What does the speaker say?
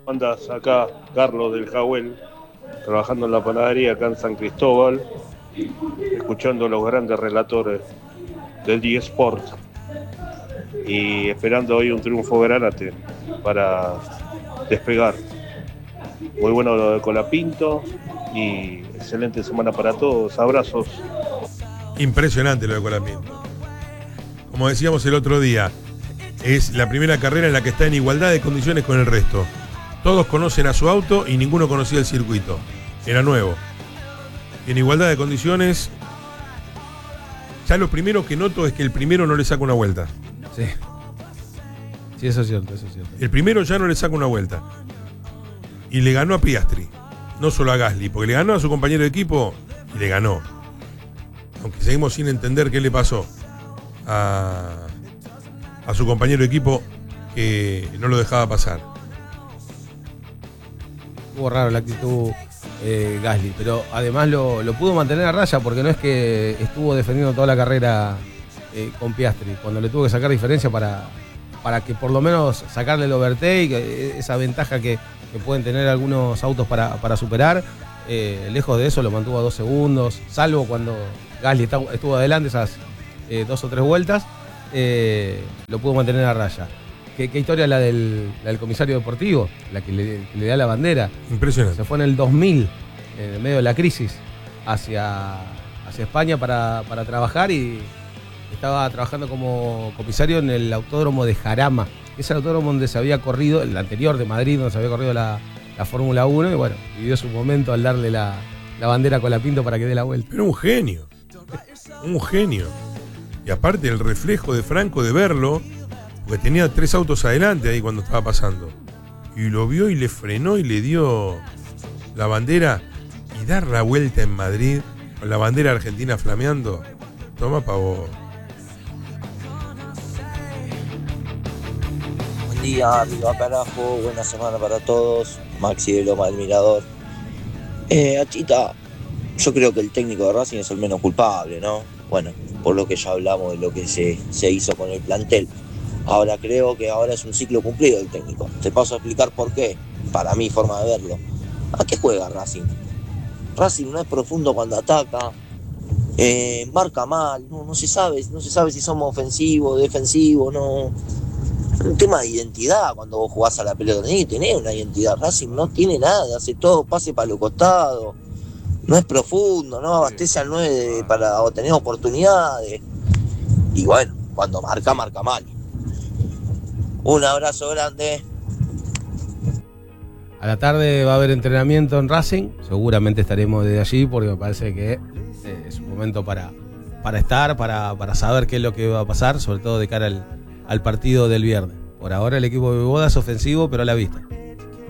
Andas acá, Carlos del Jawel, trabajando en la panadería acá en San Cristóbal, escuchando los grandes relatores del eSport y esperando hoy un triunfo granate para despegar. Muy bueno lo de Colapinto y excelente semana para todos. Abrazos. Impresionante lo de Colapinto. Como decíamos el otro día, es la primera carrera en la que está en igualdad de condiciones con el resto. Todos conocen a su auto y ninguno conocía el circuito. Era nuevo. En igualdad de condiciones, ya lo primero que noto es que el primero no le saca una vuelta. Sí. Sí, eso es cierto, eso es cierto. El primero ya no le saca una vuelta. Y le ganó a Piastri. No solo a Gasly, porque le ganó a su compañero de equipo y le ganó. Aunque seguimos sin entender qué le pasó a su compañero de equipo que no lo dejaba pasar. Estuvo raro la actitud Gasly, pero además lo pudo mantener a raya porque no es que estuvo defendiendo toda la carrera con Piastri, cuando le tuvo que sacar diferencia para que por lo menos sacarle el overtake, esa ventaja que pueden tener algunos autos para superar. Lejos de eso lo mantuvo a 2 segundos, salvo cuando Gasly estuvo adelante esas 2 o 3 vueltas, lo pudo mantener a raya. ¿Qué historia la del comisario deportivo? La que le da la bandera. Impresionante. Se fue en el 2000, en medio de la crisis, hacia España para trabajar y estaba trabajando como comisario en el autódromo de Jarama. Es el autódromo donde se había corrido, el anterior de Madrid, donde se había corrido la Fórmula 1. Y bueno, vivió su momento al darle la bandera a Colapinto para que dé la vuelta. Pero un genio. Un genio. Y aparte el reflejo de Franco de verlo, porque tenía 3 autos adelante ahí cuando estaba pasando. Y lo vio y le frenó y le dio la bandera. Y dar la vuelta en Madrid con la bandera argentina flameando. Toma pa' vos. Buen día, arriba carajo, buena semana para todos. Maxi de Loma del Mirador. Achita, yo creo que el técnico de Racing es el menos culpable, ¿no? Bueno, por lo que ya hablamos de lo que se hizo con el plantel. Ahora creo que ahora es un ciclo cumplido el técnico. Te paso a explicar por qué, para mi forma de verlo. ¿A qué juega Racing? Racing no es profundo cuando ataca, marca mal, no se sabe si somos ofensivos, defensivos, no. Un tema de identidad cuando vos jugás a la pelota, tenés una identidad. Racing no tiene nada, hace todo pase para los costados, no es profundo, no abastece al 9 para obtener oportunidades. Y bueno, cuando marca mal. Un abrazo grande. A la tarde va a haber entrenamiento en Racing. Seguramente estaremos desde allí porque me parece que es un momento para estar, para saber qué es lo que va a pasar, sobre todo de cara al partido del viernes. Por ahora el equipo de Boda es ofensivo, pero a la vista.